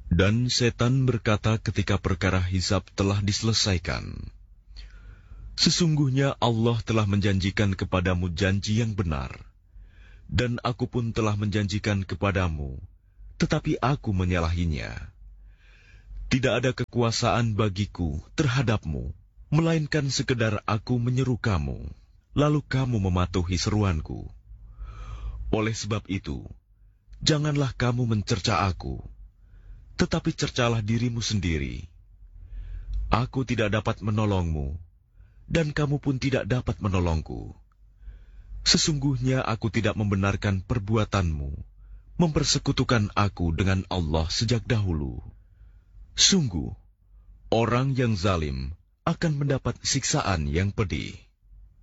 Dan setan berkata ketika perkara hisab telah diselesaikan, "Sesungguhnya Allah telah menjanjikan kepadamu janji yang benar, dan aku pun telah menjanjikan kepadamu, tetapi aku menyalahinya. Tidak ada kekuasaan bagiku terhadapmu, melainkan sekedar aku menyeru kamu, lalu kamu mematuhi seruanku. Oleh sebab itu, janganlah kamu mencerca aku, tetapi cercalah dirimu sendiri. Aku tidak dapat menolongmu, dan kamu pun tidak dapat menolongku. Sesungguhnya aku tidak membenarkan perbuatanmu, mempersekutukan aku dengan Allah sejak dahulu. Sungguh, orang yang zalim akan mendapat siksaan yang pedih."